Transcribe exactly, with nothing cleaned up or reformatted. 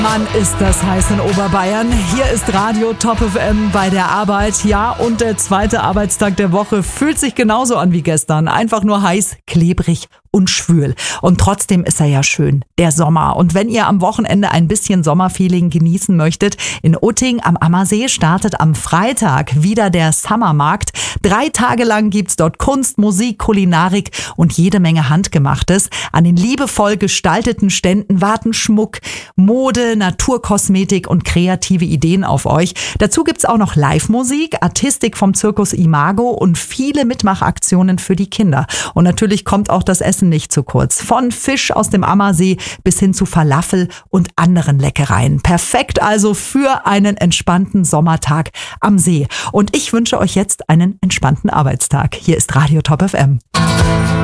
Mann, ist das heiß in Oberbayern. Hier ist Radio Top F M bei der Arbeit. Ja, und der zweite Arbeitstag der Woche fühlt sich genauso an wie gestern. Einfach nur heiß, klebrig und schwül. Und trotzdem ist er ja schön, der Sommer. Und wenn ihr am Wochenende ein bisschen Sommerfeeling genießen möchtet, in Utting am Ammersee startet am Freitag wieder der Summermarkt. Drei Tage lang gibt's dort Kunst, Musik, Kulinarik und jede Menge Handgemachtes. An den liebevoll gestalteten Ständen warten Schmuck, Mode, Naturkosmetik und kreative Ideen auf euch. Dazu gibt's auch noch Live-Musik, Artistik vom Zirkus Imago und viele Mitmachaktionen für die Kinder. Und natürlich kommt auch das Essen nicht zu kurz. Von Fisch aus dem Ammersee bis hin zu Falafel und anderen Leckereien. Perfekt also für einen entspannten Sommertag am See. Und ich wünsche euch jetzt einen entspannten Arbeitstag. Hier ist Radio Top F M.